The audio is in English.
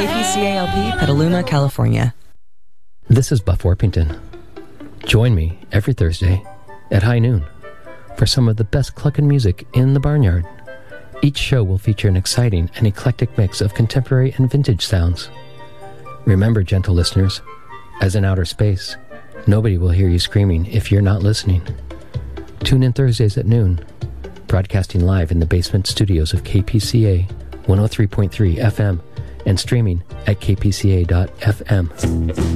KPCA-LP, Petaluma, California. This is Buff Orpington. Join me every Thursday at high noon for some of the best cluckin' music in the barnyard. Each show will feature an exciting and eclectic mix of contemporary and vintage sounds. Remember, gentle listeners, as in outer space, nobody will hear you screaming if you're not listening. Tune in Thursdays at noon, broadcasting live in the basement studios of KPCA 103.3 FM and streaming at kpca.fm.